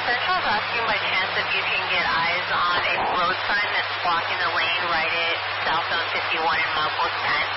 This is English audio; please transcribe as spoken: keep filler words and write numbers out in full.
Central's asking by chance if you can get eyes on a road sign that's blocking the lane right at South Zone fifty-one and Milepost ten.